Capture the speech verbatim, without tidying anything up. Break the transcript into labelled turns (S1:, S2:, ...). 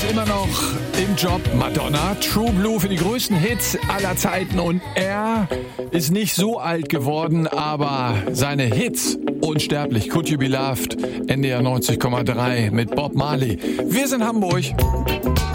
S1: ist immer noch im Job. Madonna, True Blue für die größten Hits aller Zeiten. Und er ist nicht so alt geworden, aber seine Hits unsterblich. Could You Be Loved, N D R neunzig Komma drei mit Bob Marley. Wir sind Hamburg.